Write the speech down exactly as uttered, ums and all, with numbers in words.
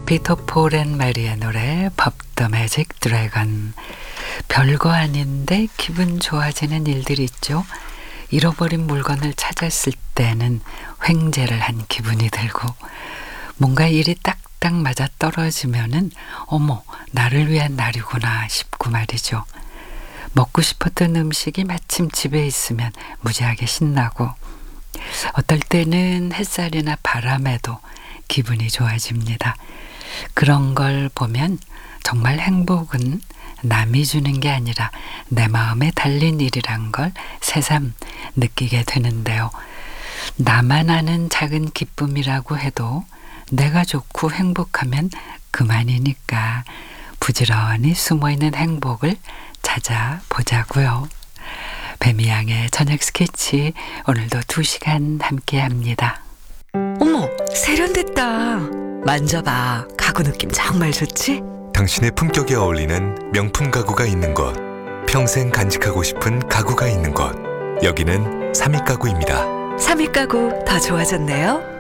피터 폴 앤 메리의 노래 법 더 매직 드래건. 별거 아닌데 기분 좋아지는 일들이 있죠. 잃어버린 물건을 찾았을 때는 횡재를 한 기분이 들고, 뭔가 일이 딱딱 맞아 떨어지면은 어머, 나를 위한 날이구나 싶고 말이죠. 먹고 싶었던 음식이 마침 집에 있으면 무지하게 신나고, 어떨 때는 햇살이나 바람에도 기분이 좋아집니다. 그런 걸 보면 정말 행복은 남이 주는 게 아니라 내 마음에 달린 일이란 걸 새삼 느끼게 되는데요. 나만 아는 작은 기쁨이라고 해도 내가 좋고 행복하면 그만이니까 부지런히 숨어있는 행복을 찾아보자고요. 배미양의 저녁 스케치, 오늘도 두 시간 함께합니다. 어머, 세련됐다. 만져봐. 가구 느낌 정말 좋지? 당신의 품격에 어울리는 명품 가구가 있는 곳, 평생 간직하고 싶은 가구가 있는 곳, 여기는 삼익 가구입니다. 삼익 가구 더 좋아졌네요.